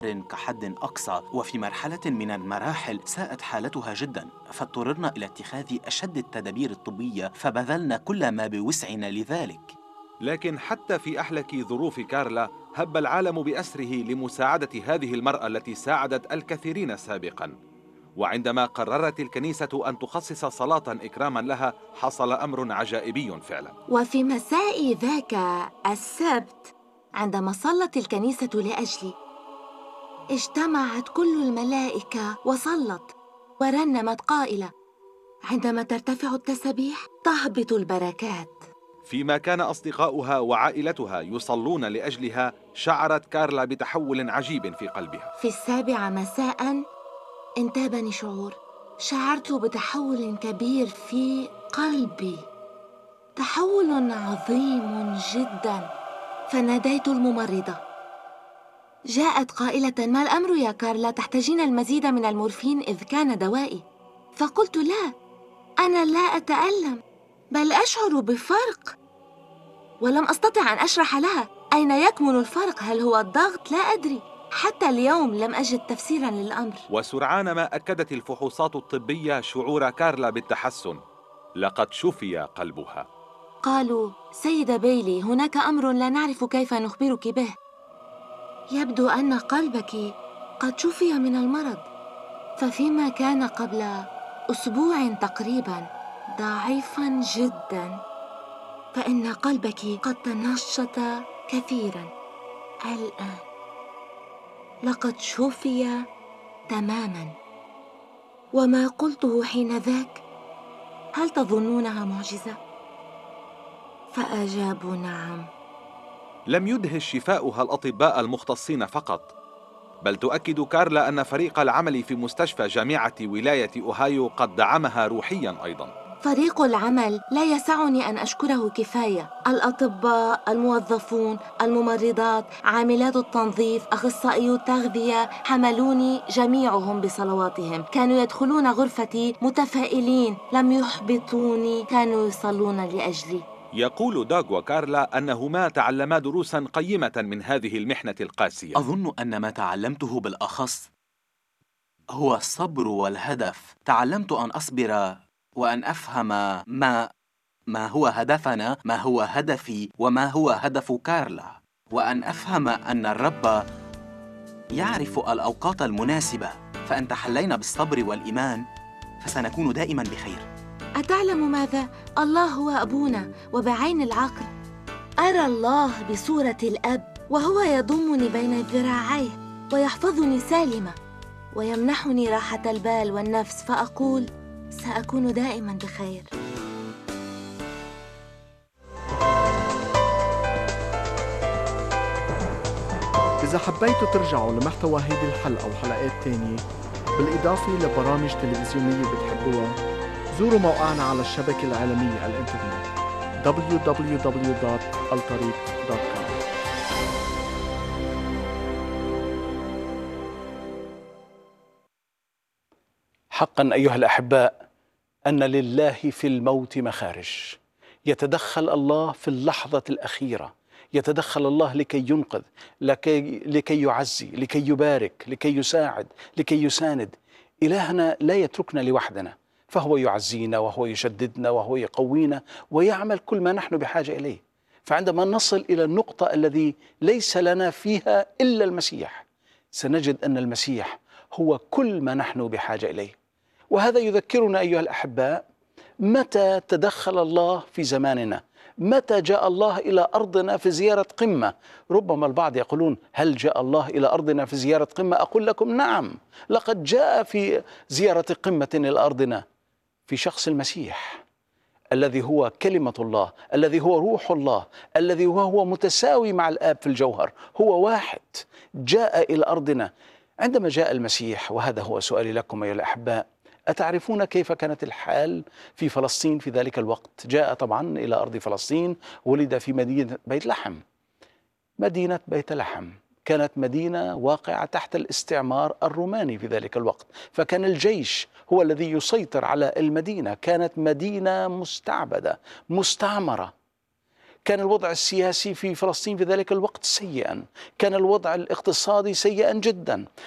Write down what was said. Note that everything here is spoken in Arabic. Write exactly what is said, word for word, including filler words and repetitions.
كحد أقصى، وفي مرحلة من المراحل ساءت حالتها جدا، فاضطررنا إلى اتخاذ أشد التدابير الطبية، فبذلنا كل ما بوسعنا لذلك. لكن حتى في أحلك ظروف كارلا هب العالم بأسره لمساعدة هذه المرأة التي ساعدت الكثيرين سابقا. وعندما قررت الكنيسة أن تخصص صلاة إكراما لها حصل أمر عجائبي فعلا. وفي مساء ذاك السبت عندما صلت الكنيسة لأجلي، اجتمعت كل الملائكة وصلت ورنمت قائلة: عندما ترتفع التسبيح تهبط البركات. فيما كان أصدقاؤها وعائلتها يصلون لأجلها، شعرت كارلا بتحول عجيب في قلبها. في السابعة مساء انتابني شعور، شعرت بتحول كبير في قلبي، تحول عظيم جدا. فناديت الممرضة، جاءت قائلة: ما الأمر يا كارلا؟ تحتاجين المزيد من المورفين إذ كان دوائي. فقلت: لا، أنا لا أتألم، بل أشعر بفرق. ولم أستطع أن أشرح لها أين يكمن الفرق، هل هو الضغط؟ لا أدري، حتى اليوم لم أجد تفسيراً للأمر. وسرعان ما أكدت الفحوصات الطبية شعور كارلا بالتحسن، لقد شفي قلبها. قالوا: سيدة بيلي، هناك أمر لا نعرف كيف نخبرك به، يبدو أن قلبك قد شفي من المرض. ففيما كان قبل أسبوع تقريباً ضعيفاً جداً، فإن قلبك قد تنشط كثيراً الآن، لقد شفي تماماً. وما قلته حينذاك: هل تظنونها معجزة؟ فأجابوا: نعم. لم يدهش شفاؤها الأطباء المختصين فقط، بل تؤكد كارلا أن فريق العمل في مستشفى جامعة ولاية أوهايو قد دعمها روحياً أيضاً. فريق العمل لا يسعني أن أشكره كفاية، الأطباء، الموظفون، الممرضات، عاملات التنظيف، أخصائيو التغذية، حملوني جميعهم بصلواتهم. كانوا يدخلون غرفتي متفائلين، لم يحبطوني، كانوا يصلون لأجلي. يقول داغ وكارلا أنهما تعلما دروساً قيمة من هذه المحنة القاسية. أظن أن ما تعلمته بالأخص هو الصبر والهدف. تعلمت أن أصبر وأن أفهم ما ما هو هدفنا، ما هو هدفي، وما هو هدف كارلا، وأن أفهم أن الرب يعرف الأوقات المناسبة، فإن تحلينا بالصبر والإيمان فسنكون دائما بخير. أتعلم ماذا؟ الله هو أبونا، وبعين العقل أرى الله بصورة الأب، وهو يضمني بين ذراعيه ويحفظني سالمة ويمنحني راحة البال والنفس، فأقول سأكون دائما بخير. إذا حبيتوا ترجعوا لمحتوى هيدي الحلقة وحلقات تانية بالإضافة لبرامج تلفزيونية بتحبوها، زوروا موقعنا على الشبكة العالمية على الإنترنت دبليو دبليو دبليو دوت الطريق دوت كوم. حقا أيها الأحباء أن لله في الموت مخارج. يتدخل الله في اللحظة الأخيرة، يتدخل الله لكي ينقذ، لكي, لكي يعزي، لكي يبارك، لكي يساعد، لكي يساند. إلهنا لا يتركنا لوحدنا، فهو يعزينا وهو يشددنا وهو يقوينا ويعمل كل ما نحن بحاجة إليه. فعندما نصل إلى النقطة الذي ليس لنا فيها إلا المسيح، سنجد أن المسيح هو كل ما نحن بحاجة إليه. وهذا يذكرنا أيها الأحباء متى تدخل الله في زماننا، متى جاء الله إلى أرضنا في زيارة قمة. ربما البعض يقولون: هل جاء الله إلى أرضنا في زيارة قمة؟ أقول لكم: نعم، لقد جاء في زيارة قمة إلى أرضنا في شخص المسيح، الذي هو كلمة الله، الذي هو روح الله، الذي هو متساوي مع الآب في الجوهر، هو واحد، جاء إلى أرضنا. عندما جاء المسيح، وهذا هو سؤالي لكم أيها الأحباء، أتعرفون كيف كانت الحال في فلسطين في ذلك الوقت؟ جاء طبعا إلى أرض فلسطين، ولد في مدينة بيت لحم. مدينة بيت لحم كانت مدينة واقعة تحت الاستعمار الروماني في ذلك الوقت، فكان الجيش هو الذي يسيطر على المدينة، كانت مدينة مستعبدة مستعمرة. كان الوضع السياسي في فلسطين في ذلك الوقت سيئا، كان الوضع الاقتصادي سيئا جدا،